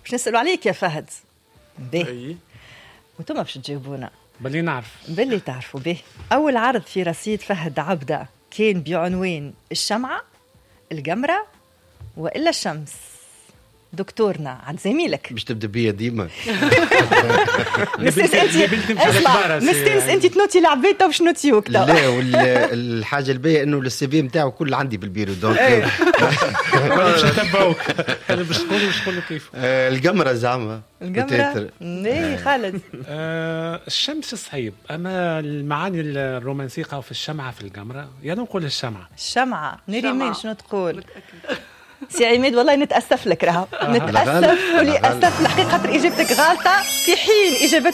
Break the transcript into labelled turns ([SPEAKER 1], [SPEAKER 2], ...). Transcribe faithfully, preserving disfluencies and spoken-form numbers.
[SPEAKER 1] باش نسألوا عليك يا فهد. به
[SPEAKER 2] اي
[SPEAKER 1] وانتم باش تجاوبونا
[SPEAKER 2] بلي نعرف
[SPEAKER 1] باللي تعرفوا به. أول عرض في رصيد فهد عبدة كان بعنوان الشمعة، الجمرة، وإلا الشمس؟ دكتورنا عند زميلك
[SPEAKER 3] باش تبدا بيا ديما.
[SPEAKER 1] نستنس انت اسمع نستنس انت تنوتي العبيطه باش نوتيوك.
[SPEAKER 3] لا والحاجه الباهيه انه السي في نتاعو كل عندي بالبيرو دونك
[SPEAKER 2] باش نتبعوك. انا باش نقول باش نقول كيف
[SPEAKER 3] القمره زعما
[SPEAKER 1] القمره. ايه خالد.
[SPEAKER 2] الشمس صعيب، اما المعاني الرومانسيه في الشمعه في القمره يا نقول الشمعه.
[SPEAKER 1] الشمعه نريمان شنو تقول؟ سي عماد والله نتأسف لك راهو نتأسف ولي أسف الحقيقة خاطر إجابتك غلطة في حين إجابتك